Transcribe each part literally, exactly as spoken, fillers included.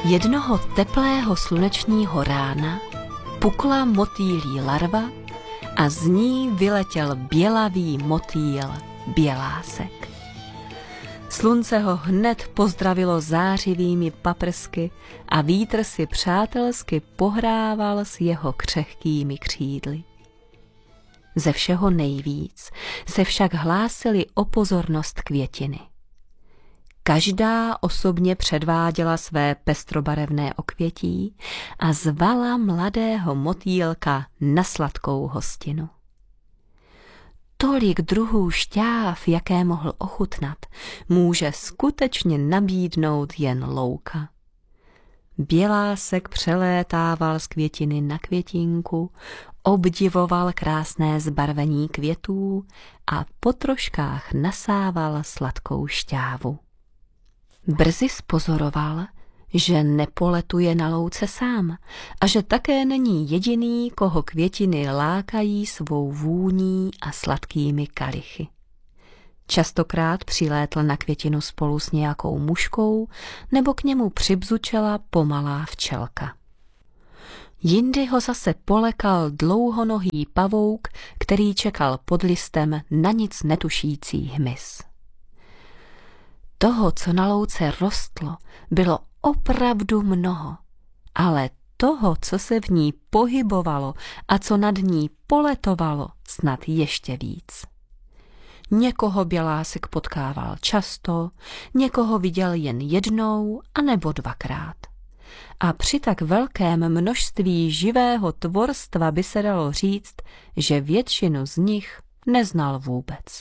Jednoho teplého slunečního rána pukla motýlí larva a z ní vyletěl bělavý motýl Bělásek. Slunce ho hned pozdravilo zářivými paprsky a vítr si přátelsky pohrával s jeho křehkými křídly. Ze všeho nejvíc se však hlásily o pozornost květiny. Každá osobně předváděla své pestrobarevné okvětí a zvala mladého motýlka na sladkou hostinu. Tolik druhů šťáv, jaké mohl ochutnat, může skutečně nabídnout jen louka. Bělásek přelétával z květiny na květinku, obdivoval krásné zbarvení květů a po troškách nasával sladkou šťávu. Brzy spozoroval, že nepoletuje na louce sám a že také není jediný, koho květiny lákají svou vůní a sladkými kalichy. Častokrát přilétl na květinu spolu s nějakou muškou nebo k němu přibzučela pomalá včelka. Jindy ho zase polekal dlouhonohý pavouk, který čekal pod listem na nic netušící hmyz. Toho, co na louce rostlo, bylo opravdu mnoho, ale toho, co se v ní pohybovalo a co nad ní poletovalo, snad ještě víc. Někoho Bělásek potkával často, někoho viděl jen jednou anebo dvakrát. A při tak velkém množství živého tvorstva by se dalo říct, že většinu z nich neznal vůbec.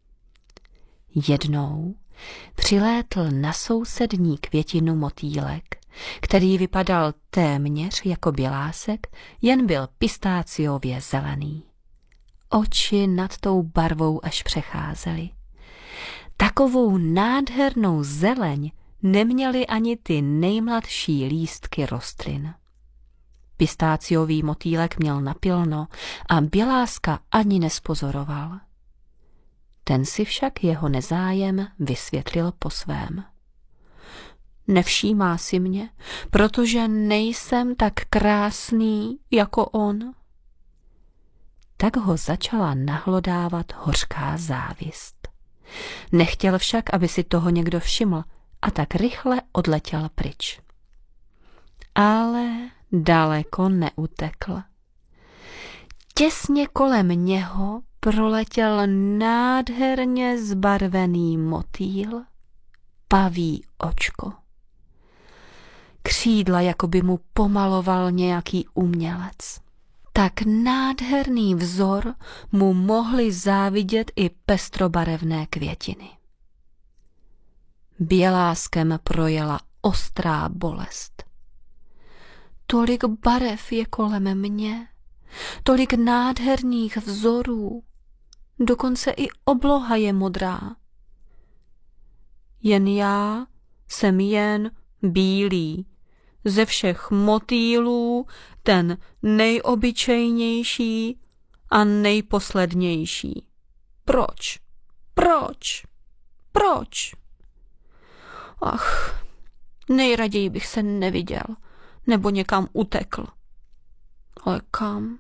Jednou přilétl na sousední květinu motýlek, který vypadal téměř jako Bělásek, jen byl pistáciově zelený. Oči nad tou barvou až přecházely. Takovou nádhernou zeleň neměly ani ty nejmladší lístky rostlin. Pistáciový motýlek měl napilno a Běláska ani nespozoroval. Ten si však jeho nezájem vysvětlil po svém. Nevšímá si mě, protože nejsem tak krásný jako on. Tak ho začala nahlodávat hořká závist. Nechtěl však, aby si toho někdo všiml, a tak rychle odletěl pryč. Ale daleko neutekl. Těsně kolem něho proletěl nádherně zbarvený motýl, paví očko. Křídla jako by mu pomaloval nějaký umělec. Tak nádherný vzor mu mohly závidět i pestrobarevné květiny. Běláskem projela ostrá bolest. Tolik barev je kolem mě, tolik nádherných vzorů, dokonce i obloha je modrá. Jen já jsem jen bílý, ze všech motýlů ten nejobyčejnější a nejposlednější. Proč? Proč? Proč? Ach, nejraději bych se neviděl, nebo někam utekl. Ale kam?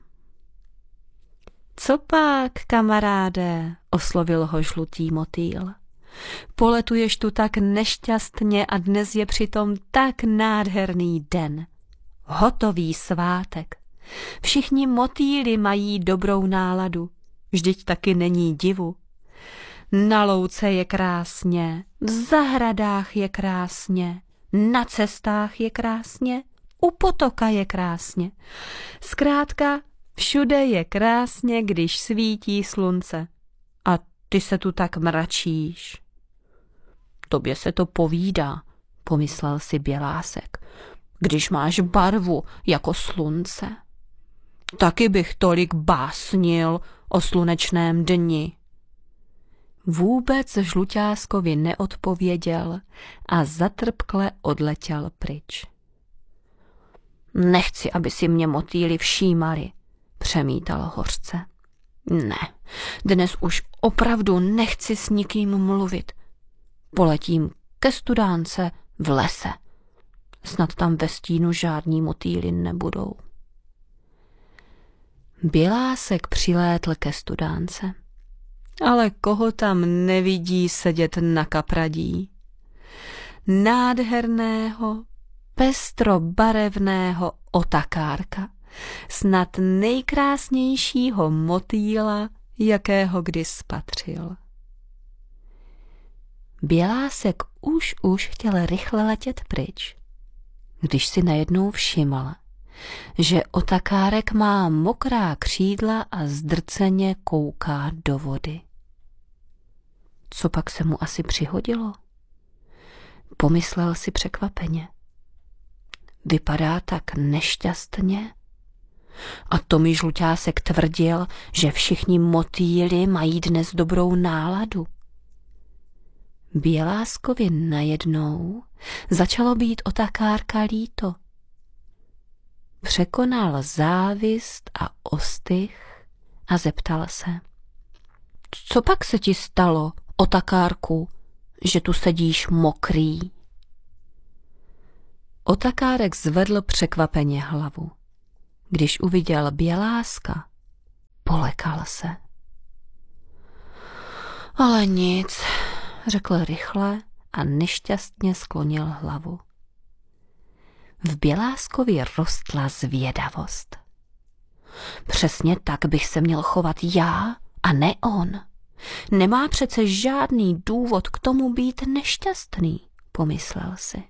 Co pak, kamaráde, oslovil ho žlutý motýl. Poletuješ tu tak nešťastně a dnes je přitom tak nádherný den. Hotový svátek. Všichni motýly mají dobrou náladu. Vždyť taky není divu. Na louce je krásně, v zahradách je krásně, na cestách je krásně, u potoka je krásně. Zkrátka, všude je krásně, když svítí slunce. A ty se tu tak mračíš. Tobě se to povídá, pomyslel si Bělásek, když máš barvu jako slunce. Taky bych tolik básnil o slunečném dni. Vůbec žluťáskovi neodpověděl a zatrpkle odletěl pryč. Nechci, aby si mě motýly všímali, přemítal hořce. Ne, dnes už opravdu nechci s nikým mluvit. Poletím ke studánce v lese. snad tam ve stínu žádní motýly nebudou. Bělásek přilétl ke studánce. Ale koho tam nevidí sedět na kapradí? Nádherného, pestrobarevného otakárka, snad nejkrásnějšího motýla, jakého kdy spatřil. Bělásek už už chtěl rychle letět pryč, když si najednou všiml, že otakárek má mokrá křídla a zdrceně kouká do vody. Co pak se mu asi přihodilo? Pomyslel si překvapeně. Vypadá tak nešťastně. A to mi žluťásek tvrdil, že všichni motýli mají dnes dobrou náladu. Běláskovi najednou začalo být otakárka líto. Překonal závist a ostych a zeptal se. Co pak se ti stalo, otakárku, že tu sedíš mokrý? Otakárek zvedl překvapeně hlavu. Když uviděl Běláska, polekal se. Ale nic, řekl rychle a nešťastně sklonil hlavu. V Běláskovi rostla zvědavost. Přesně tak bych se měl chovat já a ne on. Nemá přece žádný důvod k tomu být nešťastný, pomyslel si.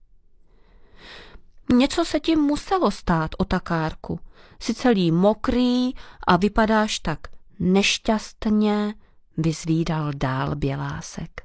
Něco se ti muselo stát, otakárku. Jsi celý mokrý a vypadáš tak nešťastně, vyzvídal dál Bělásek.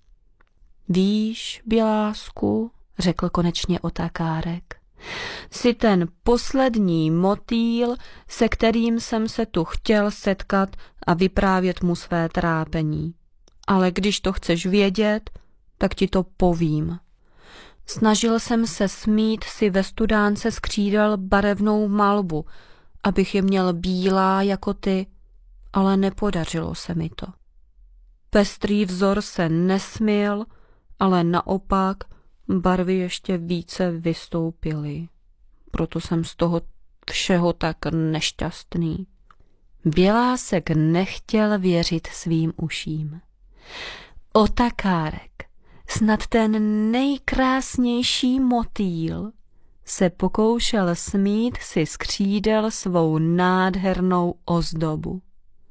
Víš, Bělásku, řekl konečně otakárek, jsi ten poslední motýl, se kterým jsem se tu chtěl setkat a vyprávět mu své trápení. Ale když to chceš vědět, tak ti to povím. Snažil jsem se smít si ve studánce z křídel barevnou malbu, abych je měl bílá jako ty, ale nepodařilo se mi to. Pestrý vzor se nesmil, ale naopak barvy ještě více vystoupily. Proto jsem z toho všeho tak nešťastný. Bělásek nechtěl věřit svým uším. Otakárek, snad ten nejkrásnější motýl, se pokoušel smít si z křídel svou nádhernou ozdobu.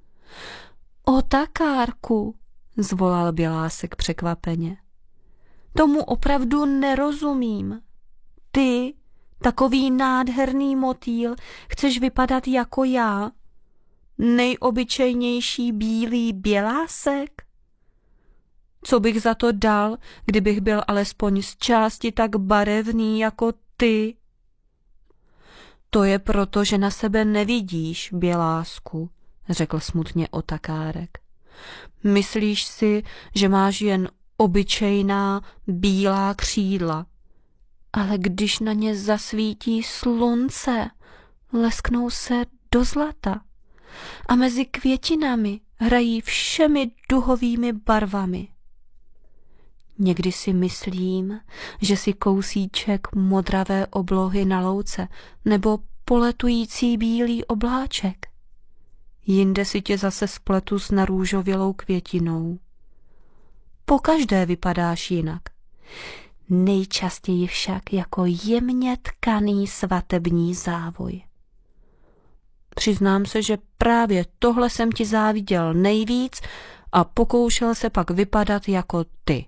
Otakárku, zvolal Bělásek překvapeně. Tomu opravdu nerozumím. Ty, takový nádherný motýl, chceš vypadat jako já? Nejobyčejnější bílý Bělásek? Co bych za to dal, kdybych byl alespoň z části tak barevný jako ty? To je proto, že na sebe nevidíš, Bělásku, řekl smutně otakárek. Myslíš si, že máš jen obyčejná bílá křídla, ale když na ně zasvítí slunce, lesknou se do zlata a mezi květinami hrají všemi duhovými barvami. Někdy si myslím, že si kousíček modravé oblohy na louce nebo poletující bílý obláček. Jinde si tě zase spletu s narůžovělou květinou. Pokaždé vypadáš jinak. Nejčastěji však jako jemně tkaný svatební závoj. Přiznám se, že právě tohle jsem ti záviděl nejvíc a pokoušel se pak vypadat jako ty.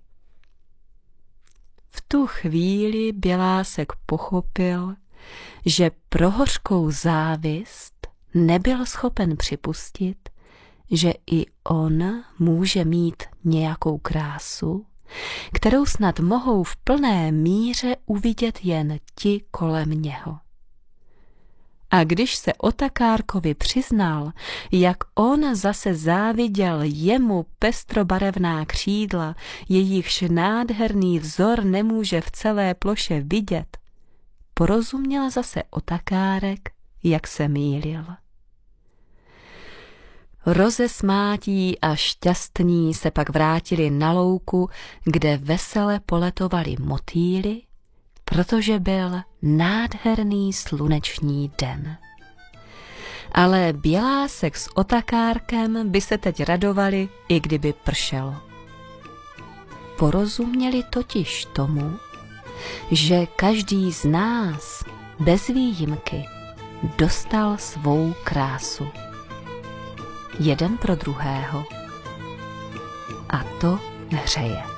V tu chvíli Bělásek pochopil, že pro hořkou závist nebyl schopen připustit, že i on může mít nějakou krásu, kterou snad mohou v plné míře uvidět jen ti kolem něho. A když se otakárkovi přiznal, jak on zase záviděl jemu pestrobarevná křídla, jejichž nádherný vzor nemůže v celé ploše vidět, porozuměl zase otakárek, jak se mýlil. Rozesmátí a šťastní se pak vrátili na louku, kde vesele poletovali motýly protože byl nádherný sluneční den. Ale Bělásek s Otakárkem by se teď radovali, i kdyby pršelo. Porozuměli totiž tomu, že každý z nás bez výjimky dostal svou krásu. Jeden pro druhého. A to hřeje.